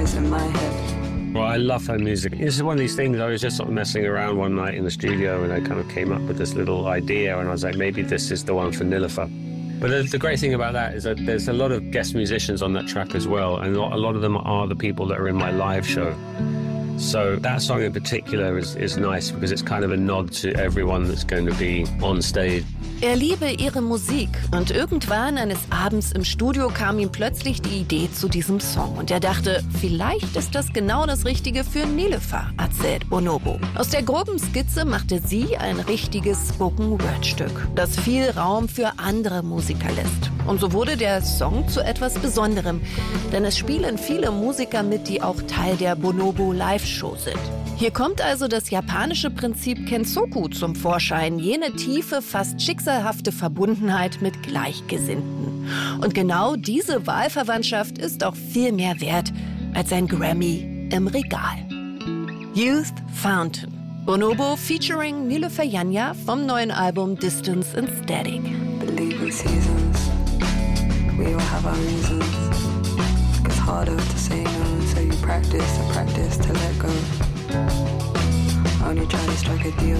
recognize in my head. Well, I love her music. This is one of these things, I was just sort of messing around one night in the studio and I kind of came up with this little idea and I was like, maybe this is the one for Niloufer. But the great thing about that is that there's a lot of guest musicians on that track as well, and a lot of them are the people that are in my live show. So that song in particular is nice because it's kind of a nod to everyone that's going to be on stage. Er liebe ihre Musik und irgendwann eines Abends im Studio kam ihm plötzlich die Idee zu diesem Song und er dachte, vielleicht ist das genau das Richtige für Niloufer, erzählt Bonobo. Aus der groben Skizze machte sie ein richtiges Spoken-Word-Stück, das viel Raum für andere Musiker lässt. Und so wurde der Song zu etwas Besonderem, denn es spielen viele Musiker mit, die auch Teil der Bonobo Live-Show sind. Hier kommt also das japanische Prinzip Kensoku zum Vorschein, jene tiefe, fast schicksalhafte Verbundenheit mit Gleichgesinnten. Und genau diese Wahlverwandtschaft ist auch viel mehr wert als ein Grammy im Regal. Youth Fountain. Bonobo featuring Niloufer Yanya vom neuen Album Distance and Static. Believe in seasons, we all have our reasons. It's harder to say no, so you practice to let go. Only try to strike a deal